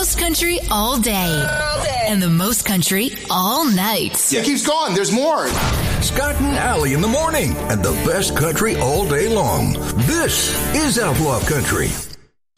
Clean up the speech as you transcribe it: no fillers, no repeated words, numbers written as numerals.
most country all day. And the most country all night. Yeah, it keeps going. There's more. Scott and Allie in the morning, and the best country all day long. This is Outlaw Country.